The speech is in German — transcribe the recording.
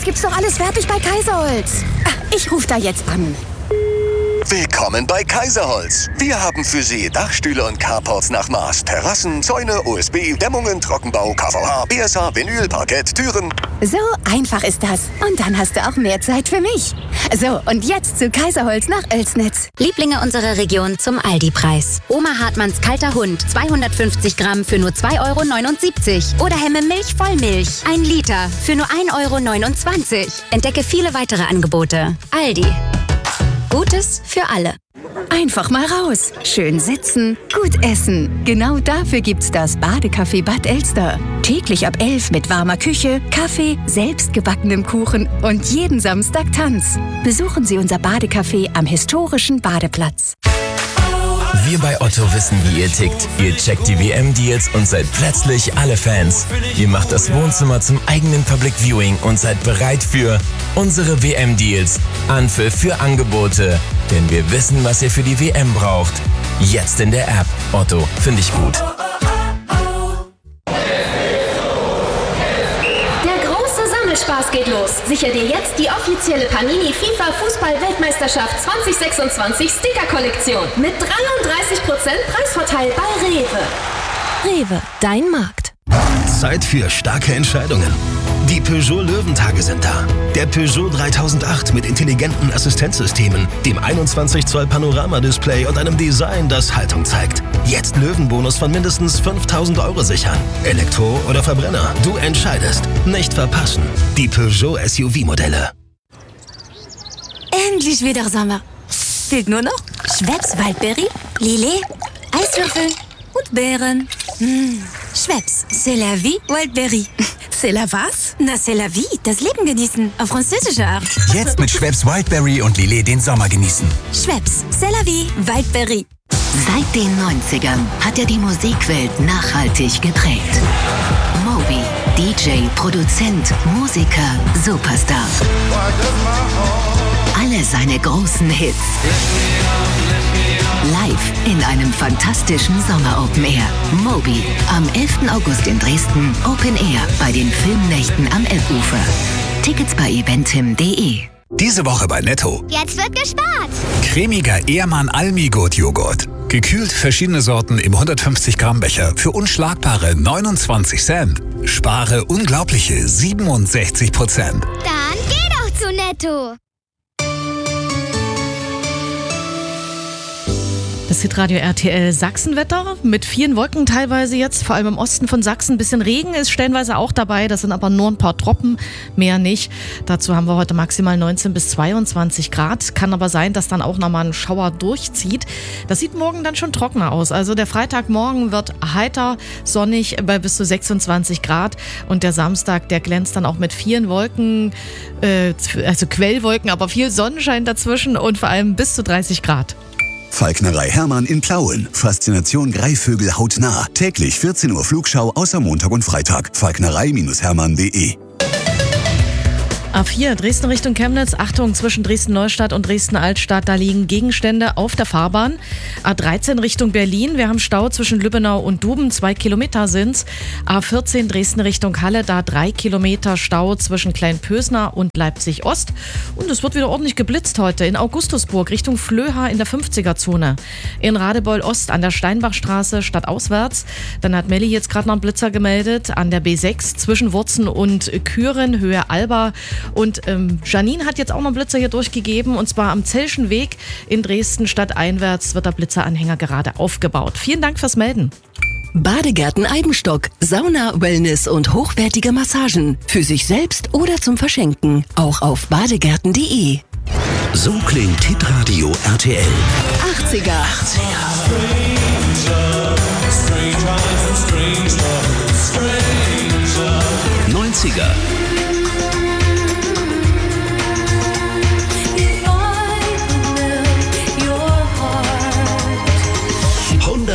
gibt's doch alles fertig bei Kaiserholz. Ich rufe da jetzt an. Willkommen bei Kaiserholz. Wir haben für Sie Dachstühle und Carports nach Maß, Terrassen, Zäune, OSB, Dämmungen, Trockenbau, KVH, BSH, Vinyl, Parkett, Türen. So einfach ist das. Und dann hast du auch mehr Zeit für mich. So, und jetzt zu Kaiserholz nach Oelsnitz. Lieblinge unserer Region zum Aldi-Preis. Oma Hartmanns kalter Hund, 250 Gramm für nur 2,79 € Oder Hemme Milch Vollmilch, 1 Liter für nur 1,29 €. Entdecke viele weitere Angebote. Aldi. Gutes für alle. Einfach mal raus. Schön sitzen, gut essen. Genau dafür gibt's das Badecafé Bad Elster. Täglich ab 11 mit warmer Küche, Kaffee, selbstgebackenem Kuchen und jeden Samstag Tanz. Besuchen Sie unser Badecafé am historischen Badeplatz. Wir bei Otto wissen, wie ihr tickt. Ihr checkt die WM-Deals und seid plötzlich alle Fans. Ihr macht das Wohnzimmer zum eigenen Public Viewing und seid bereit für unsere WM-Deals. Anpfiff für Angebote. Denn wir wissen, was ihr für die WM braucht. Jetzt in der App. Otto, finde ich gut. Spaß geht los. Sichere dir jetzt die offizielle Panini FIFA Fußball-Weltmeisterschaft 2026 Sticker-Kollektion mit 33% Preisvorteil bei Rewe. Rewe, dein Markt. Zeit für starke Entscheidungen. Die Peugeot Löwentage sind da. Der Peugeot 3008 mit intelligenten Assistenzsystemen, dem 21 Zoll Panoramadisplay und einem Design, das Haltung zeigt. Jetzt Löwenbonus von mindestens 5.000 € sichern. Elektro oder Verbrenner, du entscheidest. Nicht verpassen. Die Peugeot SUV-Modelle. Endlich wieder Sommer. Fehlt nur noch Schweppes Waldbeere, Lillet, Eiswürfel und Beeren. Schweppes, c'est la vie, Wildberry. C'est la was? Na, c'est la vie, das Leben genießen, auf französische Art. Jetzt mit Schweppes Wildberry und Lillet den Sommer genießen. Schweppes, c'est la vie, Wildberry. Seit den 90ern hat er die Musikwelt nachhaltig geprägt. Moby, DJ, Produzent, Musiker, Superstar. Alle seine großen Hits live in einem fantastischen Sommer-Open Air. Moby, am 11. August in Dresden, Open Air bei den Filmnächten am Elbufer. Tickets bei eventim.de. Diese Woche bei Netto. Jetzt wird gespart. Cremiger Ehrmann Almi-Gut-Joghurt. Gekühlt verschiedene Sorten im 150 Gramm Becher für unschlagbare 29 Cent. Spare unglaubliche 67%. Dann geh doch zu Netto. Das Hitradio RTL Sachsenwetter mit vielen Wolken teilweise jetzt, vor allem im Osten von Sachsen. Ein bisschen Regen ist stellenweise auch dabei, das sind aber nur ein paar Tropfen, mehr nicht. Dazu haben wir heute maximal 19 bis 22 Grad. Kann aber sein, dass dann auch nochmal ein Schauer durchzieht. Das sieht morgen dann schon trockener aus. Also der Freitagmorgen wird heiter, sonnig bei bis zu 26 Grad. Und der Samstag, der glänzt dann auch mit vielen Wolken, also Quellwolken, aber viel Sonnenschein dazwischen und vor allem bis zu 30 Grad. Falknerei Hermann in Plauen. Faszination Greifvögel hautnah. Täglich 14 Uhr Flugschau außer Montag und Freitag. Falknerei-hermann.de. A4 Dresden Richtung Chemnitz. Achtung, zwischen Dresden-Neustadt und Dresden-Altstadt, da liegen Gegenstände auf der Fahrbahn. A13 Richtung Berlin. Wir haben Stau zwischen Lübbenau und Duben. 2 Kilometer sind's. A14 Dresden Richtung Halle. Da 3 Kilometer Stau zwischen Kleinpösner und Leipzig-Ost. Und es wird wieder ordentlich geblitzt heute. In Augustusburg Richtung Flöha in der 50er-Zone. In Radebeul-Ost an der Steinbachstraße stadtauswärts. Dann hat Melli jetzt gerade noch einen Blitzer gemeldet. An der B6 zwischen Wurzen und Küren, Höhe Alba. Und Janine hat jetzt auch noch einen Blitzer hier durchgegeben, und zwar am Zellschen Weg in Dresden stadteinwärts wird der Blitzeranhänger gerade aufgebaut. Vielen Dank fürs Melden. Badegärten Eibenstock, Sauna, Wellness und hochwertige Massagen. Für sich selbst oder zum Verschenken. Auch auf badegärten.de. So klingt Hitradio RTL. 80er. 90er.